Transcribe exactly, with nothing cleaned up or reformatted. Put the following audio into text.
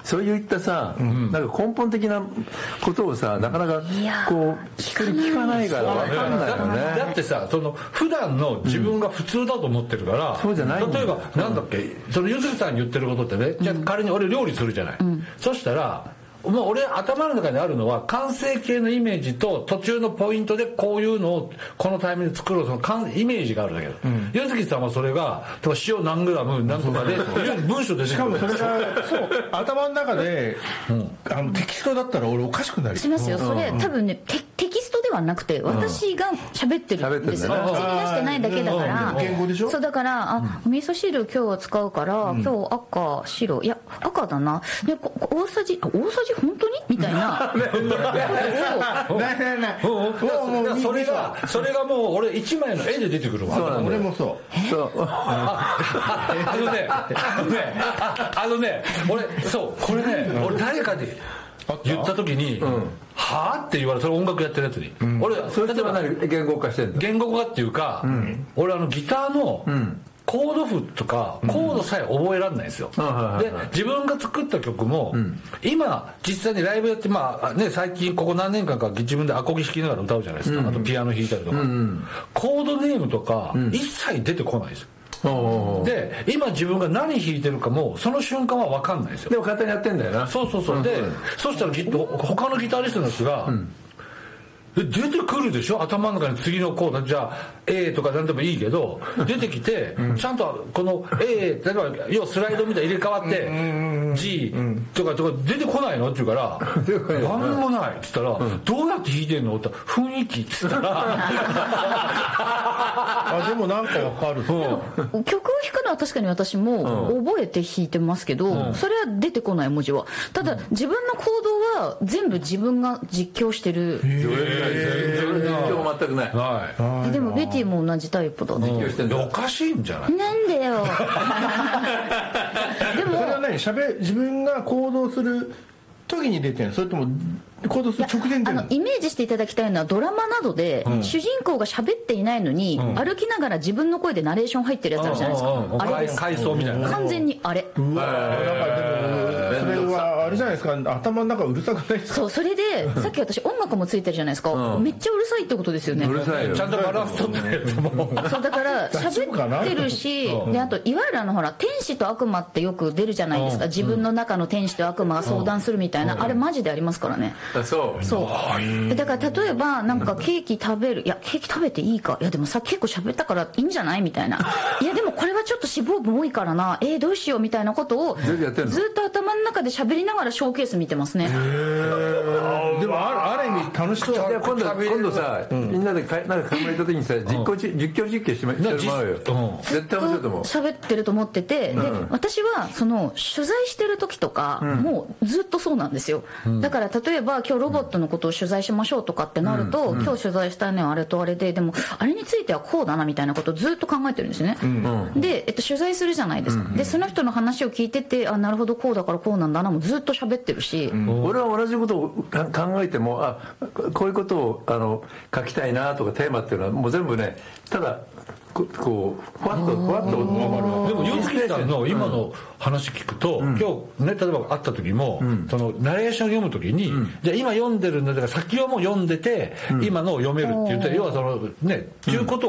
そういったさ、うん、なんか根本的なことをさ、なかなかこう人に聞かないから分かんないよね。 だってさ、その普段の自分が普通だと思ってるから、うん、そうじゃないんだ。例えばなんだっけ、そのゆずきさんに言ってることってね、うん、じゃあ仮に俺料理するじゃない、うん、そしたらもう俺頭の中にあるのは完成形のイメージと途中のポイントでこういうのをこのタイミングで作ろう、そのイメージがあるだけど、柚月さんはそれが塩何グラム何とかで文章でしかもそれがそう頭の中で、うん、あのテキストだったら俺おかしくなるしますよ。それ、うん、多分ね テ, テキストではなくて私が喋ってるんですよ。口に出してないだけだから。 言語でしょ。 そうだからあ、お味噌汁今日は使うから、うん、今日赤白いや赤だなで大さじ大さじ本当にみたいなそれがそれがもう俺一枚の絵で出てくるわ。 俺もそうそうあのねあのねあのね俺そうこれね俺誰かで言った時にはぁって言われ、それ音楽やってるやつに俺例えば言語化してんの言語化っていうか俺あのギターのコード譜とかコードさえ覚えられないんですよ、うん、で自分が作った曲も、うん、今実際にライブやって、まあね、最近ここ何年間か自分でアコギ弾きながら歌うじゃないですか、うん、あとピアノ弾いたりとか、うん、コードネームとか一切出てこないですよ、うん、で今自分が何弾いてるかもその瞬間は分かんないですよ。 でも勝手にやってんだよな。 そうそうそう、うん、で、うん、そしたらきっと他のギタリストのやつが、うん出てくるでしょ、頭の中に次のコード、じゃあ A とか何でもいいけど出てきて、うん、ちゃんとこの A 例えば要はスライドみたいに入れ替わって、うん、G とかとか出てこないのって言うから何もないっつったら、うん、どうやって弾いてんのって雰囲気っつったらあでもなんかわかる、うん、 曲を弾くのは確かに私も覚えて弾いてますけど、うん、それは出てこない文字は。ただ、うん、自分の行動は全部自分が実況してる。 全然全くない、 はい、でもベティも同じタイプだね。 おかしいんじゃない？ なんでよでもそれは何、しゃべ自分が行動する時に出てるの、それとも行動する直前であのイメージしていただきたいのはドラマなどで、うん、主人公が喋っていないのに、うん、歩きながら自分の声でナレーション入ってるやつあるじゃないですか、うんうん、あれです。 回想みたいな完全にあれ。 うわー、なんかでもそれはあれじゃないですか、頭の中うるさくないですか？ そうそれでさっき私音楽もついてるじゃないですか、うん、めっちゃうるさいってことですよね。 うるさいよ、 ちゃんとバランス取ってると思う。 そうだから喋ってるしで、あといわゆるあのほら天使と悪魔ってよく出るじゃないですか、自分の中の天使と悪魔が相談するみたいな、あれマジでありますからね。 そうそうだから例えばなんかケーキ食べる、いやケーキ食べていいか、いやでもさ結構喋ったからいいんじゃないみたいな、いやでもこれはちょっと脂肪分多いからな、えー、どうしようみたいなことをずっと頭の中で喋りながらショーケース見てますね。へーでもある意味楽しそう。 いや今度今度さ、うん、みんなでかなんか考えた時にさ、実況実況実況してもらうよ、うん、絶対面白いと思う。 喋ってると思ってて、うん、で私はその取材してる時とか、うん、もうずっとそうなんですよ、うん、だから例えば今日ロボットのことを取材しましょうとかってなると、うん、今日取材したいのはあれとあれで、でもあれについてはこうだなみたいなことをずっと考えてるんですね、うん、で、えっと、取材するじゃないですか、うん、でその人の話を聞いてて、あなるほどこうだからこうなんだなもうずっと喋ってるし、うん、 俺は同じことを考えても、あこういうことをあの書きたいなとかテーマっていうのはもう全部ね、ただこうふわっとふわっと分かる。 でも柚月さんの今の話聞くと、うん、今日ね例えば会った時も、うん、そのナレーション読む時に、うん、じゃあ今読んでるんだから先をも読んでて、うん、今のを読めるって言って、要はそのねっていうことを